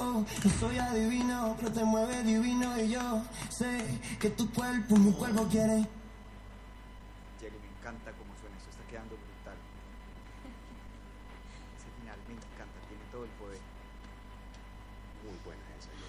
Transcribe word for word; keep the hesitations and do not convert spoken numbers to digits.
oh, no soy adivino, pero te mueve divino y yo sé que tu cuerpo, mi cuerpo quiere. Jerry, me encanta cómo suena, eso está quedando brutal. Ese final me encanta, tiene todo el poder. Muy buena esa.